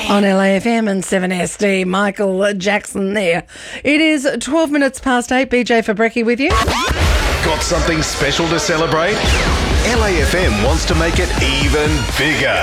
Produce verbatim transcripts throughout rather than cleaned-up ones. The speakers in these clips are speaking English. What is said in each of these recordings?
On L A F M and seven S D, Michael Jackson there. It is twelve minutes past eight. B J for brekkie with you. Got something special to celebrate? L A F M wants to make it even bigger.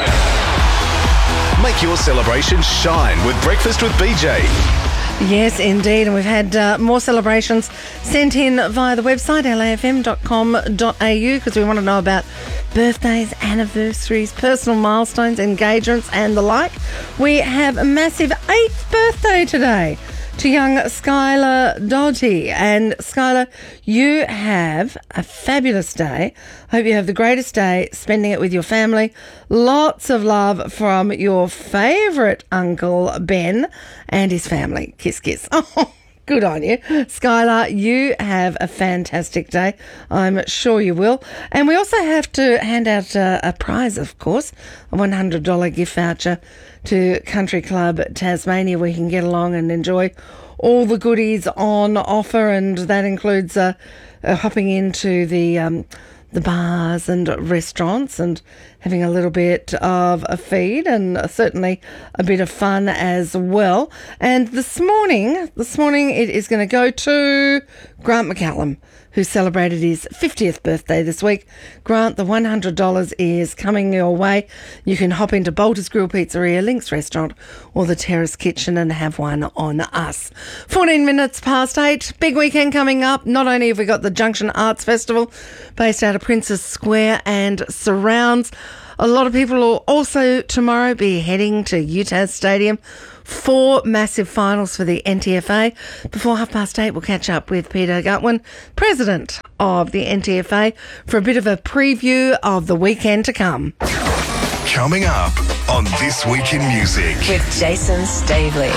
Make your celebration shine with Breakfast with B J. Yes, indeed. And we've had uh, more celebrations sent in via the website, L A F M dot com dot A U, because we want to know about birthdays, anniversaries, personal milestones, engagements and the like. We have a massive eighth birthday today to young Skylar Doughty. And Skylar, you have a fabulous day. Hope you have the greatest day spending it with your family. Lots of love from your favourite Uncle Ben and his family. Kiss, kiss. Oh, good on you. Skylar, you have a fantastic day. I'm sure you will. And we also have to hand out uh, a prize, of course, a one hundred dollars gift voucher to Country Club Tasmania, where you can get along and enjoy all the goodies on offer, and that includes uh, uh, hopping into the um, the bars and restaurants and having a little bit of a feed and certainly a bit of fun as well. And this morning, this morning it is going to go to Grant McCallum, who celebrated his fiftieth birthday this week. Grant, the one hundred dollars is coming your way. You can hop into Bolter's Grill Pizzeria, Link's Restaurant or the Terrace Kitchen and have one on us. fourteen minutes past eight. Big weekend coming up. Not only have we got the Junction Arts Festival based out of Princess Square and surrounds, a lot of people will also tomorrow be heading to U T A S Stadium. Four massive finals for the N T F A. Before half past eight, we'll catch up with Peter Gutwin, President of the N T F A, for a bit of a preview of the weekend to come. Coming up on This Week in Music with Jason Stavely.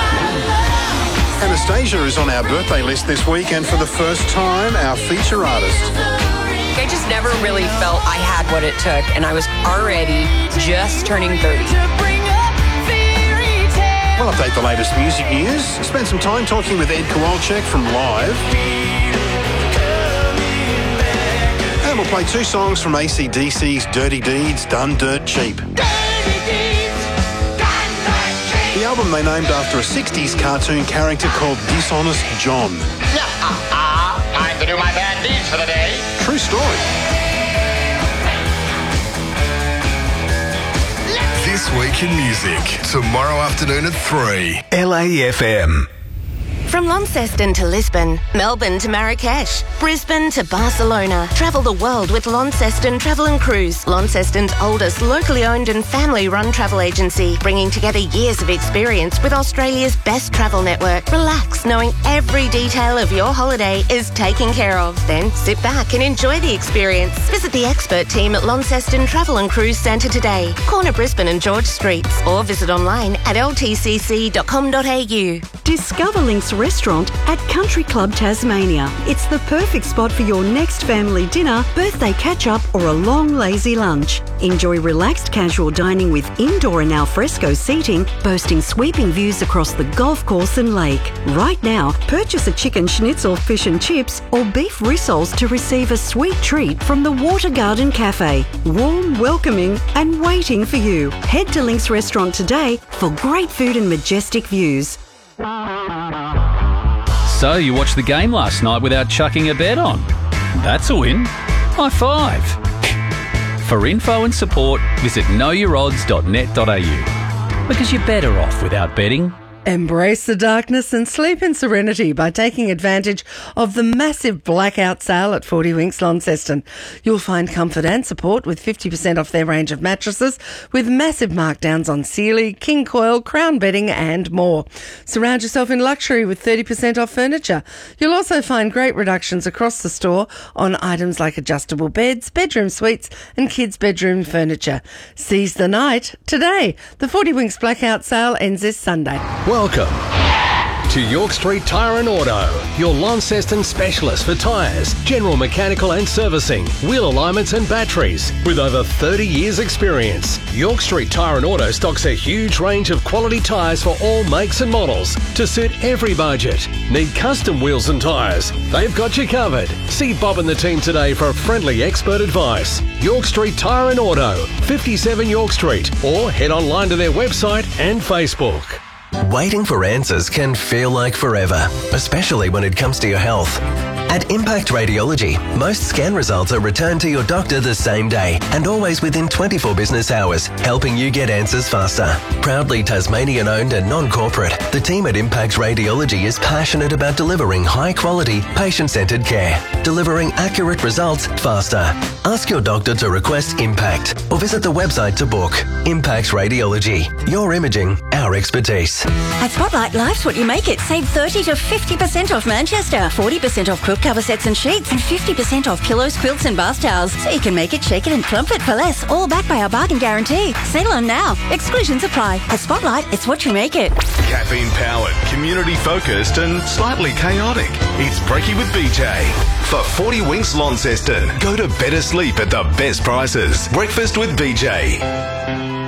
Anastasia is on our birthday list this week, and for the first time, our feature artist. I just never really felt I had what it took, and I was already just turning thirty. We'll update the latest music news, spend some time talking with Ed Kowalczyk from Live. And we'll play two songs from A C D C's Dirty Deeds, Done Dirt Cheap. The album they named after a sixties cartoon character called Dishonest John. Time to do my bad deeds for the day. True story. This Week in Music, tomorrow afternoon at three. L A F M. From Launceston to Lisbon, Melbourne to Marrakesh, Brisbane to Barcelona. Travel the world with Launceston Travel and Cruise, Launceston's oldest locally owned and family-run travel agency, bringing together years of experience with Australia's best travel network. Relax, knowing every detail of your holiday is taken care of. Then sit back and enjoy the experience. Visit the expert team at Launceston Travel and Cruise Centre today, corner Brisbane and George Streets, or visit online at l t c c dot com dot a u. Discover Link's Restaurant at Country Club Tasmania. It's the perfect spot for your next family dinner, birthday catch-up or a long lazy lunch. Enjoy relaxed casual dining with indoor and alfresco seating, boasting sweeping views across the golf course and lake. Right now, purchase a chicken schnitzel, fish and chips or beef rissoles to receive a sweet treat from the Water Garden Cafe. Warm, welcoming and waiting for you. Head to Link's Restaurant today for great food and majestic views. So you watched the game last night without chucking a bet on. That's a win. High five. For info and support, visit know your odds dot net dot a u. Because you're better off without betting. Embrace the darkness and sleep in serenity by taking advantage of the massive blackout sale at forty Winks Launceston. You'll find comfort and support with fifty percent off their range of mattresses, with massive markdowns on Sealy, King Coil, Crown Bedding and more. Surround yourself in luxury with thirty percent off furniture. You'll also find great reductions across the store on items like adjustable beds, bedroom suites and kids' bedroom furniture. Seize the night today. The forty Winks blackout sale ends this Sunday. Welcome to York Street Tyre and Auto, your Launceston specialist for tyres, general mechanical and servicing, wheel alignments and batteries. With over thirty years experience, York Street Tyre and Auto stocks a huge range of quality tyres for all makes and models to suit every budget. Need custom wheels and tyres? They've got you covered. See Bob and the team today for friendly expert advice. York Street Tyre and Auto, fifty-seven York Street, or head online to their website and Facebook. Waiting for answers can feel like forever, especially when it comes to your health. At Impact Radiology, most scan results are returned to your doctor the same day and always within twenty-four business hours, helping you get answers faster. Proudly Tasmanian-owned and non-corporate, the team at Impact Radiology is passionate about delivering high-quality, patient-centred care, delivering accurate results faster. Ask your doctor to request Impact or visit the website to book. Impact Radiology. Your imaging, our expertise. At Spotlight, life's what you make it. Save thirty to fifty percent off Manchester, forty percent off quilt cover sets and sheets, and fifty percent off pillows, quilts and bath towels. So you can make it, shake it and plump it for less, all backed by our bargain guarantee. Settle on now. Exclusions apply. At Spotlight, it's what you make it. Caffeine powered, community focused and slightly chaotic. It's Brekkie with B J. For forty Winks Launceston, go to better sleep at the best prices. Breakfast with B J.